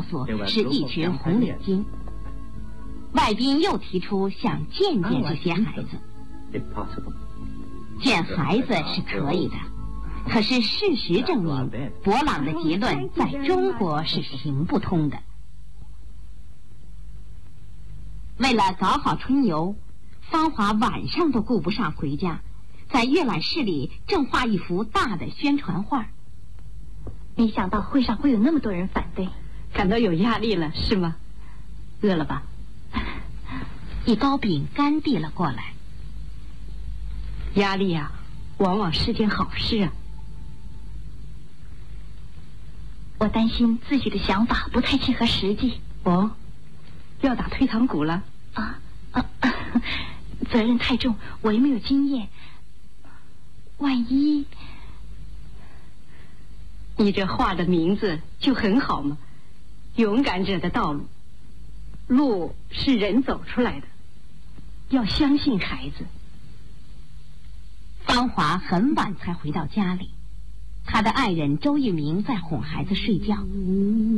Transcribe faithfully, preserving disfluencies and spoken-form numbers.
所是一群红领巾。外宾又提出想见见这些孩子。见孩子是可以的，可是事实证明，博朗的结论在中国是行不通的。为了搞好春游，芳华晚上都顾不上回家，在阅览室里正画一幅大的宣传画。 没想到会上会有那么多人反对， 感到有压力了是吗？饿了吧？ 一刀饼干递了过来。 压力呀、啊，往往是件好事啊。 我担心自己的想法不太切合实际。 哦，要打退堂鼓了？ 啊啊啊！责任太重，我又没有经验，万一…… 你这画的名字就很好嘛，勇敢者的道路，路是人走出来的，要相信孩子。 芳华很晚才回到家里，她的爱人周一鸣在哄孩子睡觉。